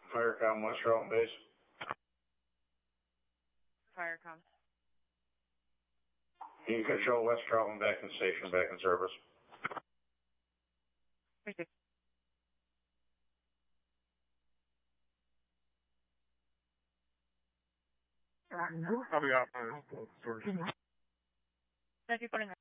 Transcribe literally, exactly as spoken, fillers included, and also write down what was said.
Firecom West Charlton Base. Firecom. You can show West Charlton back in station, back in service. Thank you. Copy, operator. Thank you for